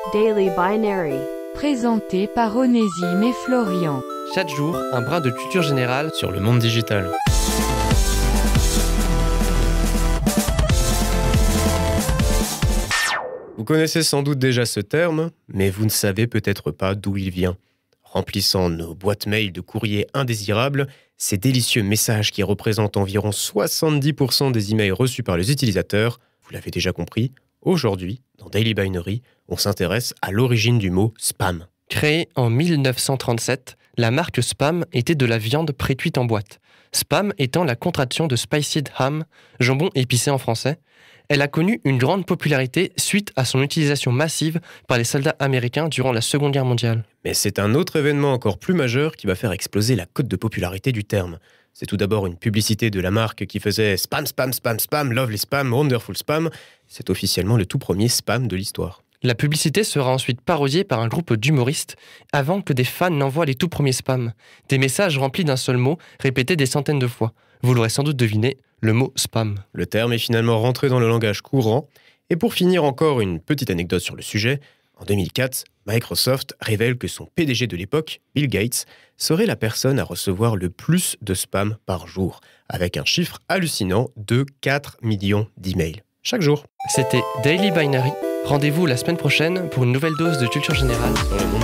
Daily Binary. Présenté par Onésime et Florian. Chaque jour, un brin de culture générale sur le monde digital. Vous connaissez sans doute déjà ce terme, mais vous ne savez peut-être pas d'où il vient. Remplissant nos boîtes mail de courriers indésirables, ces délicieux messages qui représentent environ 70% des emails reçus par les utilisateurs, vous l'avez déjà compris, aujourd'hui, dans Daily Binary, on s'intéresse à l'origine du mot spam. Créée en 1937, la marque Spam était de la viande pré-cuite en boîte. Spam étant la contraction de Spiced Ham, jambon épicé en français. Elle a connu une grande popularité suite à son utilisation massive par les soldats américains durant la Seconde Guerre mondiale. Mais c'est un autre événement encore plus majeur qui va faire exploser la cote de popularité du terme. C'est tout d'abord une publicité de la marque qui faisait spam, spam, spam, spam, lovely spam, wonderful spam. C'est officiellement le tout premier spam de l'histoire. La publicité sera ensuite parodiée par un groupe d'humoristes avant que des fans n'envoient les tout premiers spams. Des messages remplis d'un seul mot, répétés des centaines de fois. Vous l'aurez sans doute deviné, le mot spam. Le terme est finalement rentré dans le langage courant. Et pour finir encore une petite anecdote sur le sujet, en 2004, Microsoft révèle que son PDG de l'époque, Bill Gates, serait la personne à recevoir le plus de spam par jour, avec un chiffre hallucinant de 4 millions d'emails chaque jour. C'était Daily Binary. Rendez-vous la semaine prochaine pour une nouvelle dose de culture générale Dans le monde